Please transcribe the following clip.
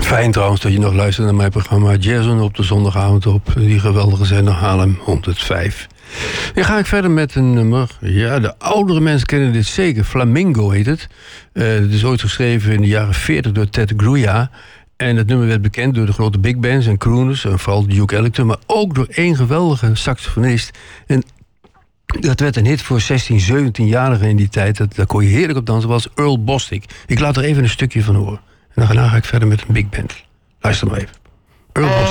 Fijn trouwens dat je nog luistert naar mijn programma Jazzon op de zondagavond op die geweldige zender Haarlem 105. Dan ga ik verder met een nummer. Ja, de oudere mensen kennen dit zeker. Flamingo heet het. Het is ooit geschreven in de jaren 40 door Ted Gruya. En het nummer werd bekend door de grote big bands en crooners. En vooral Duke Ellington. Maar ook door één geweldige saxofonist. En dat werd een hit voor 16, 17-jarigen in die tijd. Daar kon je heerlijk op dansen. Was Earl Bostic. Ik laat er even een stukje van horen. En daarna ga ik verder met een big band. Luister maar even. Earl Bostic.